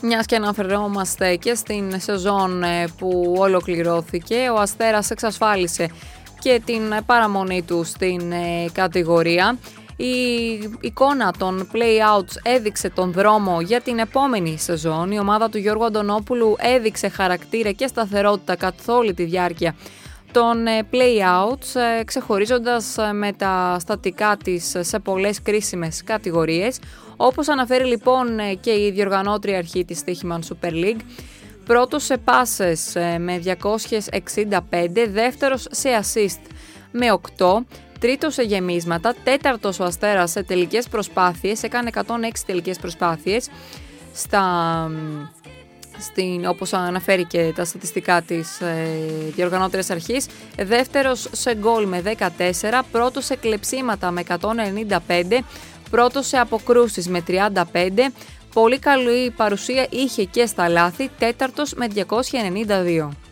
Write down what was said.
Μιας και αναφερόμαστε και στην σεζόν που ολοκληρώθηκε, ο Αστέρας εξασφάλισε και την παραμονή του στην κατηγορία. Η εικόνα των play-outs έδειξε τον δρόμο για την επόμενη σεζόν. Η ομάδα του Γιώργου Αντωνόπουλου έδειξε χαρακτήρα και σταθερότητα καθ' όλη τη διάρκεια των play-outs, ξεχωρίζοντας με τα στατικά της σε πολλές κρίσιμες κατηγορίες, όπως αναφέρει λοιπόν και η διοργανώτρια αρχή της Stoichman Super League. Πρώτος σε πάσες με 265, δεύτερος σε assist με 8, τρίτος σε γεμίσματα, τέταρτος ο Αστέρας σε τελικές προσπάθειες, έκανε 106 τελικές προσπάθειες όπως αναφέρει και τα στατιστικά της διοργανώτριας αρχής, δεύτερος σε γκολ με 14, πρώτος σε κλεψίματα με 195, πρώτος σε αποκρούσεις με 35, πολύ καλή παρουσία είχε και στα λάθη, τέταρτος με 292.